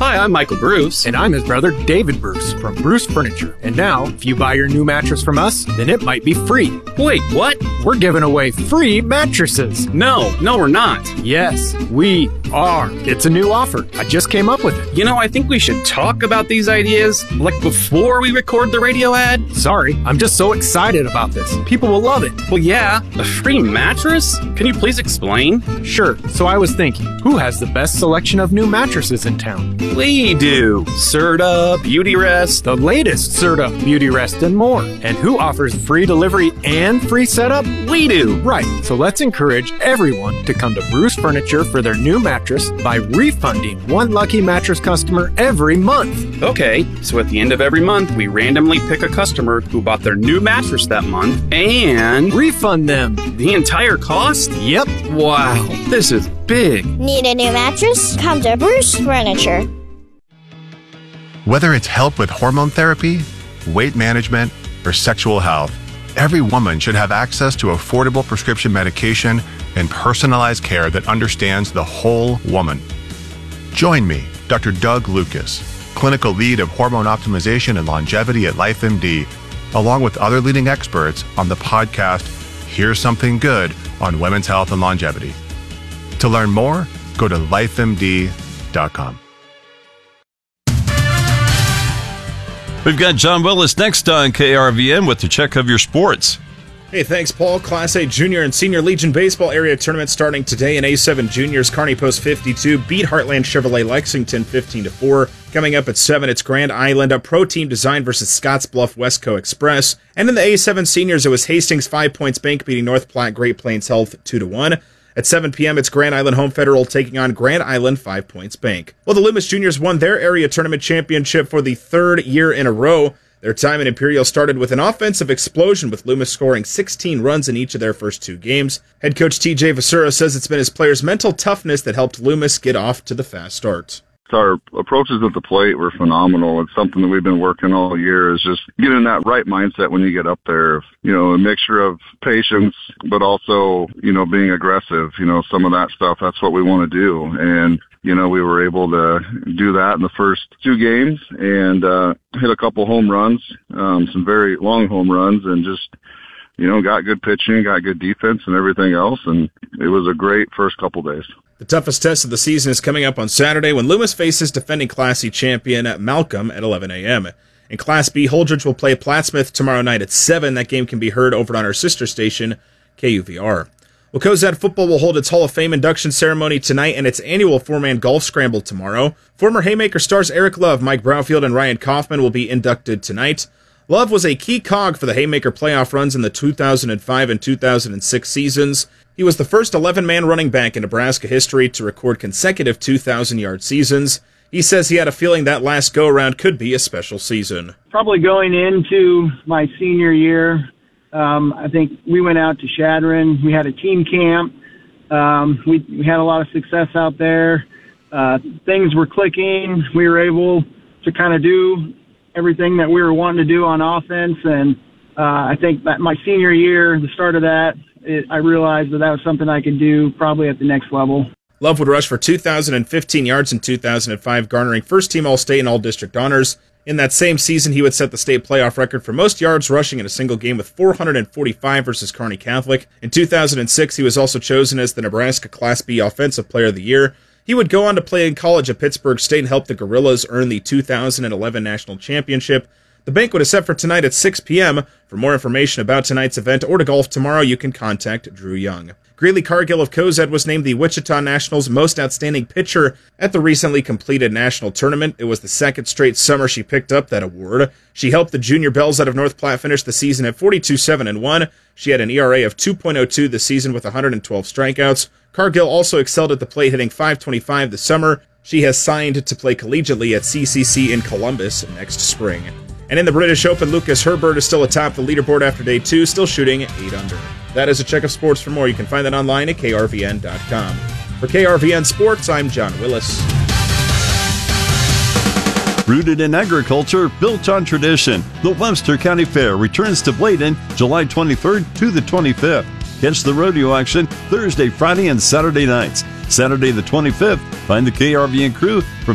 Hi, I'm Michael Bruce. And I'm his brother, David Bruce, from Bruce Furniture. And now, if you buy your new mattress from us, then it might be free. Wait, what? We're giving away free mattresses. No, we're not. Yes, we are. It's a new offer. I just came up with it. You know, I think we should talk about these ideas, like before we record the radio ad. Sorry, I'm just so excited about this. People will love it. Well, yeah, a free mattress? Can you please explain? Sure. So I was thinking, who has the best selection of new mattresses in town? We do. Serta, Beautyrest, The latest Serta, Beautyrest, and more. And who offers free delivery and free setup? we do. Right. So let's encourage everyone to come to Bruce Furniture for their new mattress by refunding one lucky mattress customer every month. Okay, so at the end of every month, we randomly pick a customer who bought their new mattress that month and refund them the entire cost? Yep. Wow, this is big. Need a new mattress? Come to Bruce Furniture. Whether it's help with hormone therapy, weight management, or sexual health, every woman should have access to affordable prescription medication and personalized care that understands the whole woman. Join me, Dr. Doug Lucas, clinical lead of hormone optimization and longevity at LifeMD, along with other leading experts on the podcast, Here's Something Good on Women's Health and Longevity. To learn more, go to lifemd.com. We've got John Willis next on KRVN with the check of your sports. Hey, thanks, Paul. Class A Junior and Senior Legion Baseball Area Tournament starting today in A7 Juniors. Kearney Post 52 beat Heartland Chevrolet Lexington 15-4. Coming up at 7, it's Grand Island, a pro team design versus Scottsbluff Westco Express. And in the A7 Seniors, it was Hastings 5 Points Bank beating North Platte Great Plains Health 2-1. At 7 p.m., it's Grand Island Home Federal taking on Grand Island 5 Points Bank. Well, the Loomis Juniors won their area tournament championship for the third year in a row. Their time in Imperial started with an offensive explosion, with Loomis scoring 16 runs in each of their first 2 games. Head coach TJ Vasura says it's been his players' mental toughness that helped Loomis get off to the fast start. Our approaches at the plate were phenomenal. It's something that we've been working all year, is just getting that right mindset when you get up there. You know, a mixture of patience, but also, you know, being aggressive. You know, some of that stuff, that's what we want to do. And, you know, we were able to do that in the first 2 games and hit a couple home runs, some very long home runs, and just, you know, got good pitching, got good defense and everything else. And it was a great first couple days. The toughest test of the season is coming up on Saturday when Loomis faces defending Class C champion Malcolm at 11 a.m. In Class B, Holdridge will play Plattsmouth tomorrow night at 7. That game can be heard over on our sister station, KUVR. Well, Cozad football will hold its Hall of Fame induction ceremony tonight and its annual 4-man golf scramble tomorrow. Former Haymaker stars Eric Love, Mike Brownfield, and Ryan Kaufman will be inducted tonight. Love was a key cog for the Haymaker playoff runs in the 2005 and 2006 seasons. He was the first 11-man running back in Nebraska history to record consecutive 2,000-yard seasons. He says he had a feeling that last go-around could be a special season. Probably going into my senior year, I think we went out to Chadron. We had a team camp. We had a lot of success out there. Things were clicking. We were able to kind of do everything that we were wanting to do on offense. And I think that my senior year, the start of that, I realized that was something I could do probably at the next level. Love would rush for 2,015 yards in 2005, garnering first-team All-State and All-District honors. In that same season, he would set the state playoff record for most yards rushing in a single game with 445 versus Kearney Catholic. In 2006, he was also chosen as the Nebraska Class B Offensive Player of the Year. He would go on to play in college at Pittsburgh State and help the Gorillas earn the 2011 National Championship. The banquet is set for tonight at 6 p.m. For more information about tonight's event or to golf tomorrow, you can contact Drew Young. Greeley Cargill of Cozad was named the Wichita Nationals Most Outstanding Pitcher at the recently completed national tournament. It was the second straight summer she picked up that award. She helped the Junior Bells out of North Platte finish the season at 42-7-1. She had an ERA of 2.02 this season with 112 strikeouts. Cargill also excelled at the plate, hitting .525 this summer. She has signed to play collegiately at CCC in Columbus next spring. And in the British Open, Lucas Herbert is still atop the leaderboard after day 2, still shooting 8 under. That is a check of sports. For more, you can find that online at krvn.com. For KRVN Sports, I'm John Willis. Rooted in agriculture, built on tradition, the Webster County Fair returns to Bladen July 23rd to the 25th. Catch the rodeo action Thursday, Friday, and Saturday nights. Saturday the 25th, find the KRVN crew from